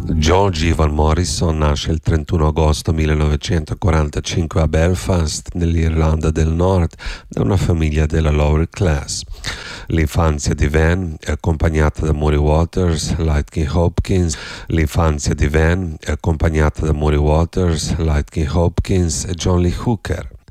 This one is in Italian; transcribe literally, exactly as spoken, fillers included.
George Van Morrison nasce il trentuno agosto millenovecentoquarantacinque a Belfast, nell'Irlanda del Nord, da una famiglia della lower class. L'infanzia di Van è accompagnata da Maury Waters, Lightning Hopkins. L'infanzia di Van è accompagnata da Maury Waters, Lightning Hopkins e John Lee Hooker.